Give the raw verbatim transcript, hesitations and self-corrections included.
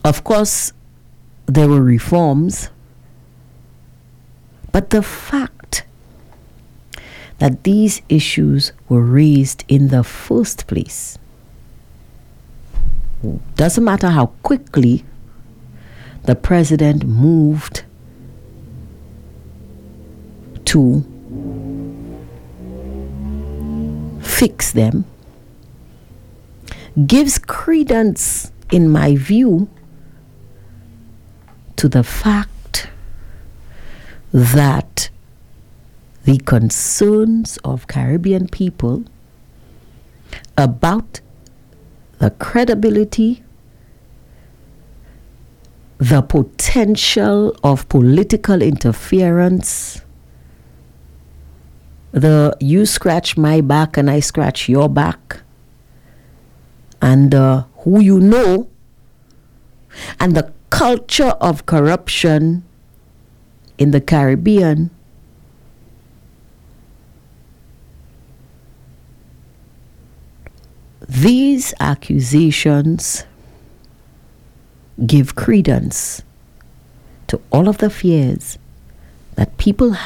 Of course, there were reforms, but the fact that these issues were raised in the first place, doesn't matter how quickly the president moved to fix them, gives credence, in my view, to the fact that the concerns of Caribbean people about the credibility, the potential of political interference, the you scratch my back and I scratch your back, and uh, who you know, and the culture of corruption in the Caribbean, these accusations give credence to all of the fears that people have